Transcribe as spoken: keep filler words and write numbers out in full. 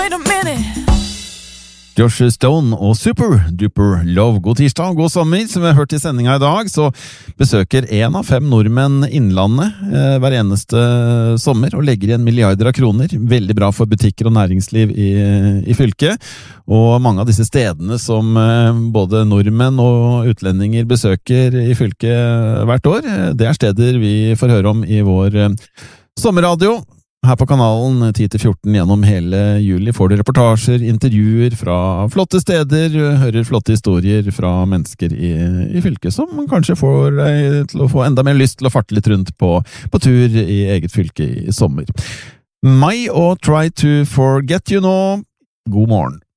Wait a minute. Josh Stone og Super Duper Love. God tirsdag, god sommer. Som vi har hørt i sendinga i dag, så besøker en av fem nordmenn innlandet eh, hver eneste sommer og legger igjen milliarder av kroner. Veldig bra for butikker og næringsliv i, i fylket. Og mange av disse stedene som eh, både nordmenn og utlendinger besøker i fylket hvert år, det er steder vi får høre om i vår eh, sommerradio. Her på kanalen ti til fjorten gjennom hele juli får du reportasjer, intervjuer fra flotte steder, hører flotte historier fra mennesker i, i fylket som kanskje får deg til å få enda mer lyst til å farte litt rundt på, på tur i eget fylke i sommer. Meg og Try to Forget You nå. God morgen.